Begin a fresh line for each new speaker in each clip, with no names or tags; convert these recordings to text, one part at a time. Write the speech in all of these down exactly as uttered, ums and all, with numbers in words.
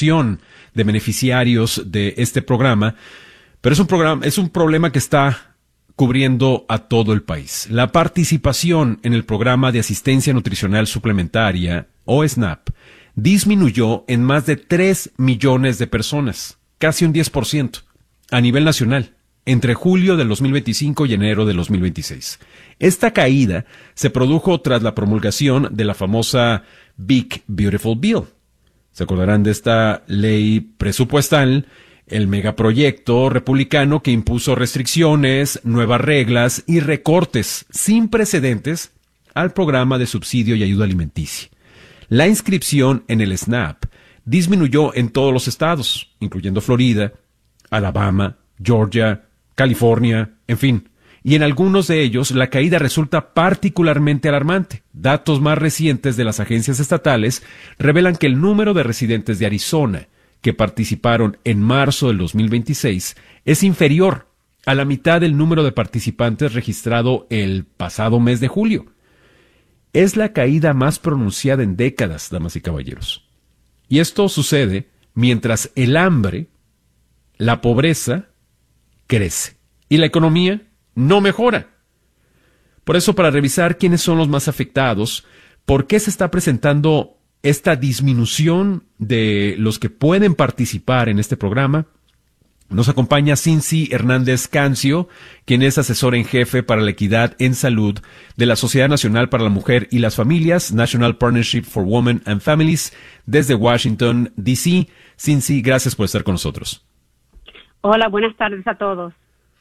proporción de beneficiarios de este programa, pero es un programa, es un problema que está cubriendo a todo el país. La participación en el programa de asistencia nutricional suplementaria, o SNAP, disminuyó en más de tres millones de personas, casi un diez por ciento, a nivel nacional, entre julio del dos mil veinticinco y enero del dos mil veintiséis. Esta caída se produjo tras la promulgación de la famosa Big Beautiful Bill. Se acordarán de esta ley presupuestal, el megaproyecto republicano que impuso restricciones, nuevas reglas y recortes sin precedentes al programa de subsidio y ayuda alimenticia. La inscripción en el SNAP disminuyó en todos los estados, incluyendo Florida, Alabama, Georgia, California, en fin. Y en algunos de ellos la caída resulta particularmente alarmante. Datos más recientes de las agencias estatales revelan que el número de residentes de Arizona que participaron en marzo del dos mil veintiséis es inferior a la mitad del número de participantes registrado el pasado mes de julio. Es la caída más pronunciada en décadas, damas y caballeros. Y esto sucede mientras el hambre, la pobreza, crece y la economía no mejora. Por eso, para revisar quiénes son los más afectados, por qué se está presentando esta disminución de los que pueden participar en este programa, nos acompaña Cincy Hernández Cancio, quien es asesora en jefe para la equidad en salud de la Sociedad Nacional para la Mujer y las Familias, National Partnership for Women and Families, desde Washington, D C Cincy, gracias por estar con nosotros.
Hola, buenas tardes a todos.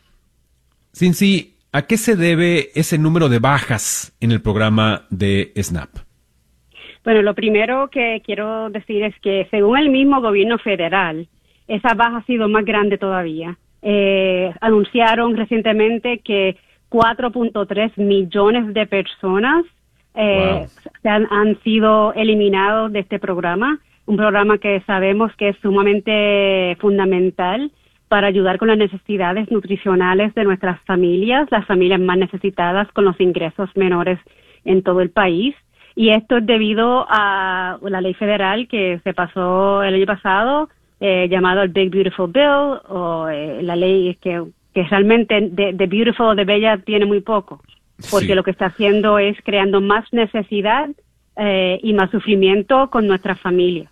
Cincy, ¿a qué se debe ese número de bajas en el programa de SNAP?
Bueno, lo primero que quiero decir es que según el mismo gobierno federal, esa baja ha sido más grande todavía. Eh, anunciaron recientemente que cuatro punto tres millones de personas eh, wow. se han, han sido eliminados de este programa, un programa que sabemos que es sumamente fundamental para ayudar con las necesidades nutricionales de nuestras familias, las familias más necesitadas con los ingresos menores en todo el país. Y esto es debido a la ley federal que se pasó el año pasado, eh, llamado el Big Beautiful Bill, o eh, la ley que, que realmente de, de beautiful o de bella tiene muy poco, porque sí. Lo que está haciendo es creando más necesidad eh, y más sufrimiento con nuestras familias.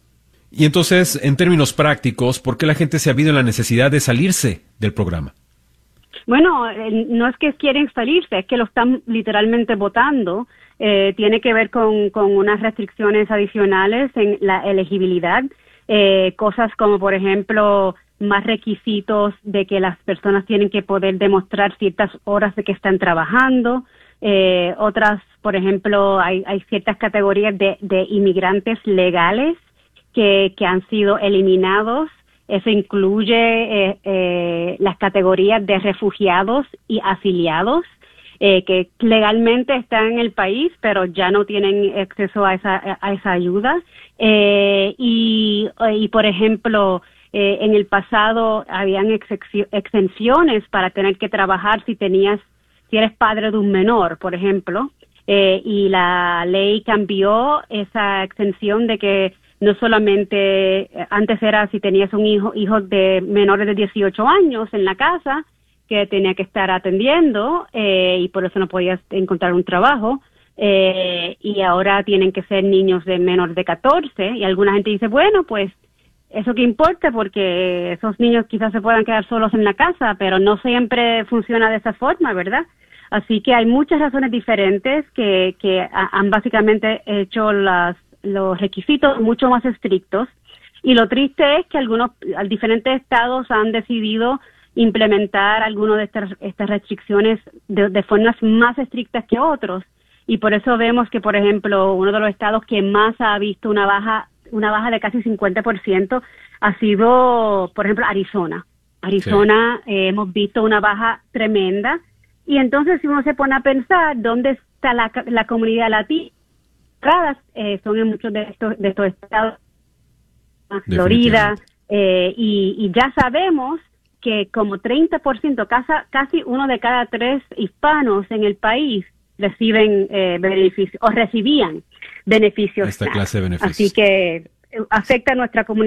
Y entonces, en términos prácticos, ¿por qué la gente se ha visto en la necesidad de salirse del programa?
Bueno, eh, no es que quieren salirse, es que lo están literalmente votando. Eh, tiene que ver con, con unas restricciones adicionales en la elegibilidad, eh, cosas como, por ejemplo, más requisitos de que las personas tienen que poder demostrar ciertas horas de que están trabajando. Eh, otras, por ejemplo, hay, hay ciertas categorías de, de inmigrantes legales que, que han sido eliminados. Eso incluye eh, eh, las categorías de refugiados y afiliados, eh, que legalmente están en el país, pero ya no tienen acceso a esa, a esa ayuda. Eh, y, y, por ejemplo, eh, en el pasado habían exenciones para tener que trabajar si tenías, si eres padre de un menor, por ejemplo, eh, y la ley cambió esa exención de que no solamente, antes era si tenías un hijo, hijos de menores de dieciocho años en la casa, que tenía que estar atendiendo, eh, y por eso no podías encontrar un trabajo, eh, y ahora tienen que ser niños de menor de catorce, y alguna gente dice, bueno, pues, eso que importa, porque esos niños quizás se puedan quedar solos en la casa, pero no siempre funciona de esa forma, ¿verdad? Así que hay muchas razones diferentes que, que han básicamente hecho las los requisitos mucho más estrictos, y lo triste es que algunos diferentes estados han decidido implementar algunas de estas, estas restricciones de, de formas más estrictas que otros, y por eso vemos que, por ejemplo, uno de los estados que más ha visto una baja una baja de casi cincuenta por ciento ha sido, por ejemplo, Arizona. Arizona, sí. eh, hemos visto una baja tremenda, y entonces si uno se pone a pensar dónde está la, la comunidad latina, Eh, son en muchos de estos, de estos estados, Florida, eh, y, y ya sabemos que como treinta por ciento, casi, casi uno de cada tres hispanos en el país reciben eh, beneficios, o recibían beneficios.
Esta clase de beneficios.
Así que afecta a nuestra comunidad.